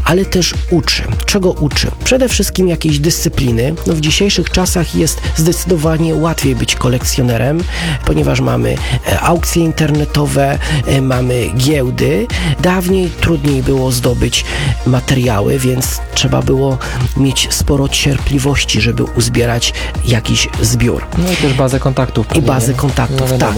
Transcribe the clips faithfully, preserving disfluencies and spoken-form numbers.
ale też uczy. Czego uczy? Przede wszystkim jakiejś dyscypliny. No w dzisiejszych czasach jest zdecydowanie łatwiej być kolekcjonerem, ponieważ mamy aukcje internetowe, mamy giełdy. Dawniej trudniej było zdobyć materiały, więc trzeba było mieć sporo cierpliwości, żeby uzbierać jakiś zbiór. No i też bazę kontaktów. I bazę kontaktów, no tak.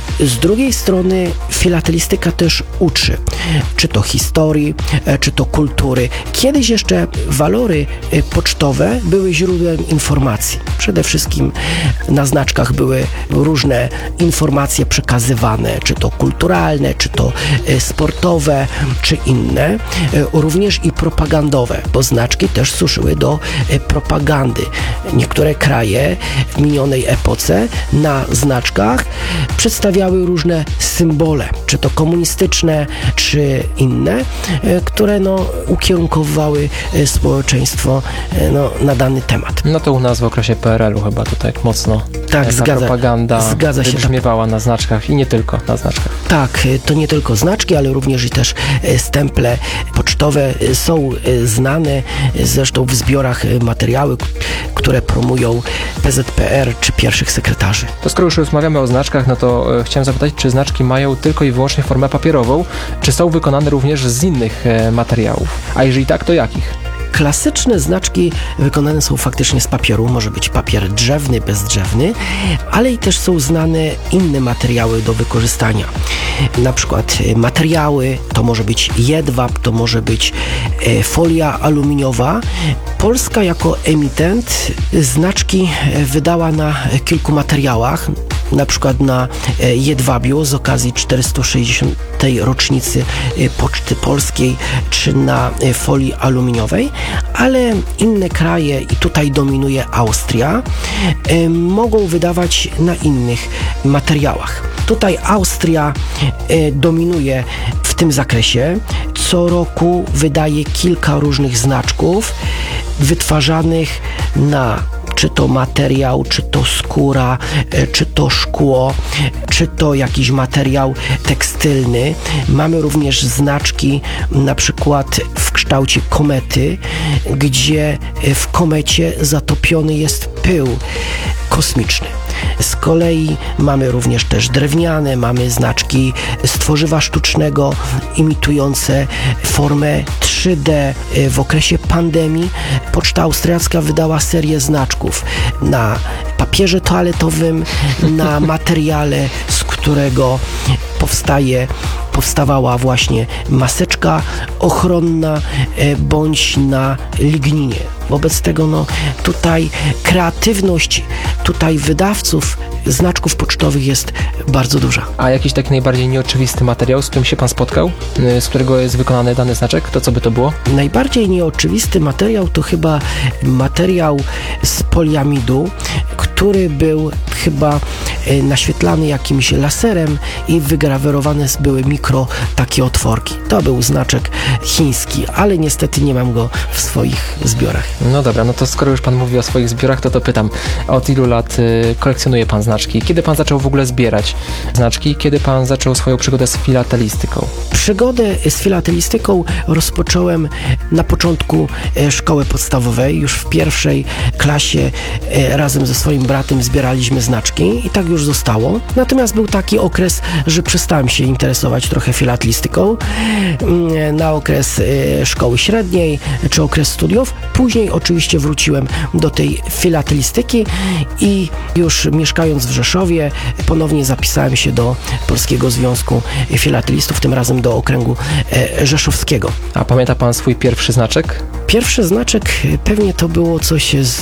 Z drugiej strony filatelistyka też uczy, czy to historii, czy to kultury. Kiedyś jeszcze walory pocztowe były źródłem informacji. Przede wszystkim na znaczkach były różne informacje przekazywane, czy to kulturalne, czy to sportowe, czy inne. Również i propagandowe, bo znaczki też służyły do propagandy. Niektóre kraje w minionej epoce na znaczkach przedstawiały różne symbole, czy to komunistyczne, czy inne, które no, ukierunkowały społeczeństwo no, na dany temat. No to u nas w okresie P R L u chyba tutaj mocno tak, ta zgadza, propaganda zgadza się, wybrzmiewała na znaczkach i nie tylko na znaczkach. Tak, to nie tylko znaczki, ale również i też stemple pocztowe są znane, zresztą w zbiorach materiały, które promują P Z P R czy pierwszych sekretarzy. To skoro już rozmawiamy o znaczkach, no to e, chciałem zapytać, czy znaczki mają tylko i wyłącznie formę papierową, czy są wykonane również z innych e, materiałów? A jeżeli tak, to jakich? Klasyczne znaczki wykonane są faktycznie z papieru, może być papier drzewny, bezdrzewny, ale i też są znane inne materiały do wykorzystania. Na przykład materiały, to może być jedwab, to może być e, folia aluminiowa. Polska jako emitent znaczki wydała na kilku materiałach, na przykład na jedwabiu z okazji czterysta sześćdziesiątej rocznicy Poczty Polskiej, czy na folii aluminiowej, ale inne kraje, i tutaj dominuje Austria, mogą wydawać na innych materiałach. Tutaj Austria dominuje w tym zakresie. Co roku wydaje kilka różnych znaczków wytwarzanych na czy to materiał, czy to skóra, czy to szkło, czy to jakiś materiał tekstylny. Mamy również znaczki na przykład w kształcie komety, gdzie w komecie zatopiony jest pył kosmiczny. Z kolei mamy również też drewniane, mamy znaczki z tworzywa sztucznego imitujące formę trzy D. W okresie pandemii Poczta Austriacka wydała serię znaczków na papierze toaletowym, na materiale, z którego powstaje powstawała właśnie maseczka ochronna bądź na ligninie. Wobec tego no, tutaj kreatywność tutaj wydawców znaczków pocztowych jest bardzo duża. A jakiś taki najbardziej nieoczywisty materiał, z którym się Pan spotkał, z którego jest wykonany dany znaczek, to co by to było? Najbardziej nieoczywisty materiał to chyba materiał z poliamidu, który był chyba naświetlany jakimś laserem i wygrawerowane były mikro takie otworki. To był znaczek chiński, ale niestety nie mam go w swoich zbiorach. No dobra, no to skoro już Pan mówi o swoich zbiorach, to to pytam, od ilu lat y, kolekcjonuje Pan znaczki? Kiedy Pan zaczął w ogóle zbierać znaczki? Kiedy Pan zaczął swoją przygodę z filatelistyką? Przygodę z filatelistyką rozpocząłem na początku e, szkoły podstawowej. Już w pierwszej klasie e, razem ze swoim bratem zbieraliśmy znaczki i tak już zostało. Natomiast był taki okres, że przestałem się interesować trochę filatelistyką e, na okres e, szkoły średniej czy okres studiów. Później oczywiście wróciłem do tej filatelistyki i już mieszkając w Rzeszowie ponownie zapisałem się do Polskiego Związku Filatelistów, tym razem do okręgu e, rzeszowskiego. A pamięta Pan swój pierwszy znaczek? Pierwszy znaczek pewnie to było coś z,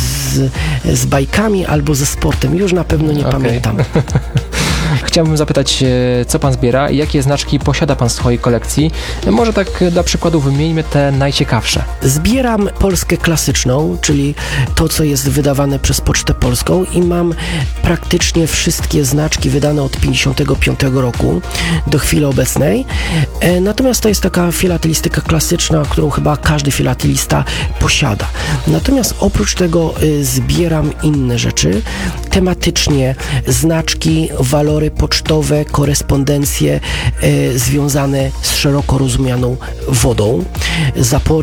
z bajkami albo ze sportem. Już na pewno nie okay. pamiętam. Chciałbym zapytać, co Pan zbiera i jakie znaczki posiada Pan w swojej kolekcji? Może tak dla przykładu wymieńmy te najciekawsze. Zbieram Polskę klasyczną, czyli to, co jest wydawane przez Pocztę Polską i mam praktycznie wszystkie znaczki wydane od pięćdziesiątego piątego roku do chwili obecnej. Natomiast to jest taka filatelistyka klasyczna, którą chyba każdy filatelista posiada. Natomiast oprócz tego zbieram inne rzeczy. Tematycznie znaczki, walory pocztowe, korespondencje e, związane z szeroko rozumianą wodą, zapory